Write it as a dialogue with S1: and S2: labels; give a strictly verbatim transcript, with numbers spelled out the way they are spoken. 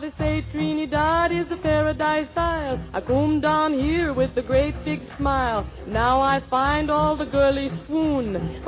S1: they say Trinidad is a paradise isle. I come down here with a great big smile. Now I find all the girlies swoon